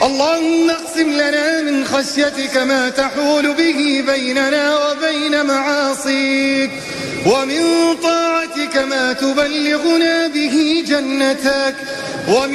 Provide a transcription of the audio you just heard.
اللهم اقسم لنا من خشيتك ما تحول به بيننا وبين معاصيك، ومن طاعتك ما تبلغنا به جنتك،